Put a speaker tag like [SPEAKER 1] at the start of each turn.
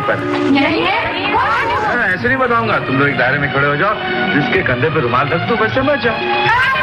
[SPEAKER 1] पर ऐसे नहीं बताऊंगा। तुम लोग एक दायरे में खड़े हो जाओ, जिसके कंधे पे रुमाल रख दो, बस समझ जाओ।